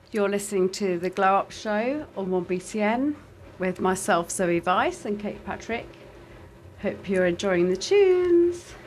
You're listening to the Glow Up Show on 1BTN with myself, Zoe Weiss, and Kate Patrick. Hope you're enjoying the tunes.